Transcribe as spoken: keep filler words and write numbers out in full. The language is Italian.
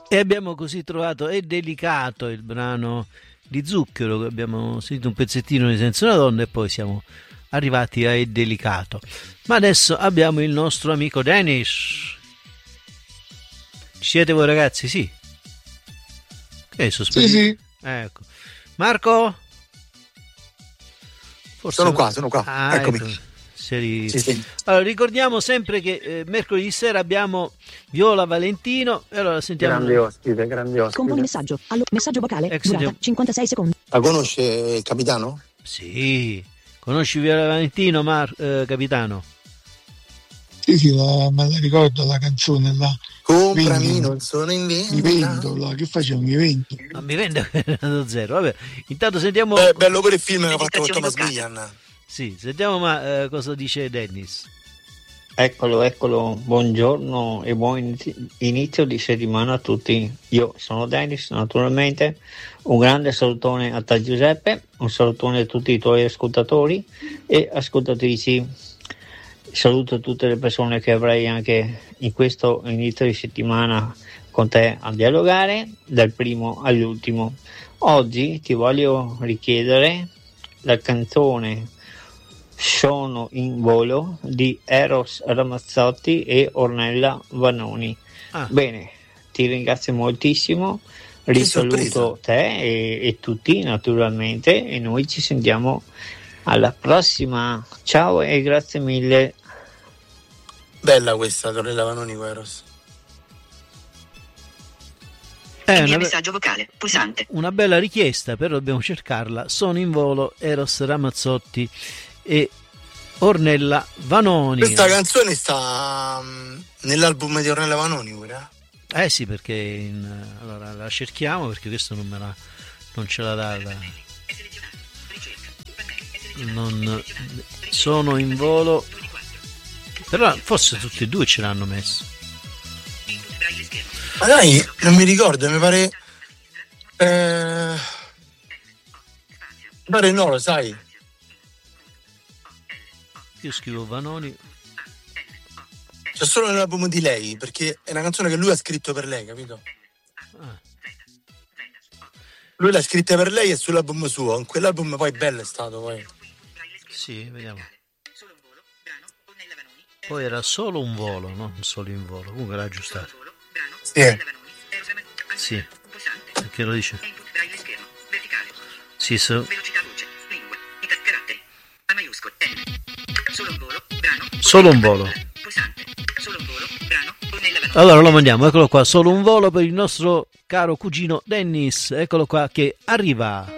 E abbiamo così trovato È delicato, il brano di Zucchero, che abbiamo sentito un pezzettino di Senza una donna e poi siamo arrivati a È delicato. Ma adesso abbiamo il nostro amico Dennis. Ci siete voi ragazzi? Sì. Che sospetto? Sì, sì. Ecco. Marco? Forse Sono no. qua, sono qua. Ah, Eccomi. ecco. Seri... Sì, sì. Allora, ricordiamo sempre che eh, mercoledì sera abbiamo Viola Valentino e allora sentiamo. Grande ospite, grande ospite. Componi messaggio. Allo, messaggio vocale. Ecco, Durata sentiamo. cinquantasei secondi. La conosce il capitano? Sì. Conosci Viola Valentino, Mar- eh, capitano? Sì, sì, la, me la ricordo la canzone là. Comprami, Vendi, non sono in vendita. mi vendo, là. Che facevo? Mi vendo. Ma mi vende da zero. Vabbè, intanto sentiamo. Beh, bello per il film che ha fatto con Thomas Millian. Sì, sentiamo ma eh, cosa dice Dennis. Eccolo, eccolo, buongiorno e buon inizio di settimana a tutti. Io sono Dennis, naturalmente. Un grande salutone a te Giuseppe, un salutone a tutti i tuoi ascoltatori e ascoltatrici. Saluto tutte le persone che avrei anche in questo inizio di settimana con te a dialogare, dal primo all'ultimo. Oggi ti voglio richiedere la canzone Sono in volo di Eros Ramazzotti e Ornella Vanoni. Ah. Bene, ti ringrazio moltissimo, risaluto te e, e tutti naturalmente e noi ci sentiamo alla prossima. Ciao e grazie mille. Bella questa, Ornella Vanoni, Eros. È Invia una, be- messaggio vocale. Pulsante. una bella richiesta, però dobbiamo cercarla. Sono in volo Eros Ramazzotti e Ornella Vanoni. Questa canzone sta um, nell'album di Ornella Vanoni pure. Eh sì, perché in, allora la cerchiamo perché questo non me la non ce la dà la, non sono in volo, però forse tutti e due ce l'hanno messo. Ma dai, non mi ricordo, mi pare eh, mi pare no, lo sai. Io scrivo Vanoni. C'è solo nell'album di lei, perché è una canzone che lui ha scritto per lei, capito? Ah. Lui l'ha scritta per lei e sull'album suo. In quell'album poi bello è stato poi. Sì, vediamo. Poi era solo un volo, non solo in volo. Comunque l'ha aggiustato. Sì. Sì. Perché lo dice? Sì, so... Solo un volo. Allora lo mandiamo, eccolo qua, solo un volo per il nostro caro cugino Dennis. Eccolo qua che arriva.